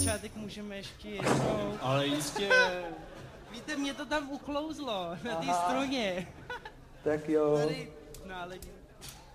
začátek můžeme ještě jednou. Ale jistě. Víte, mě to tam uklouzlo na té struně. Tak jo. Tady, no ale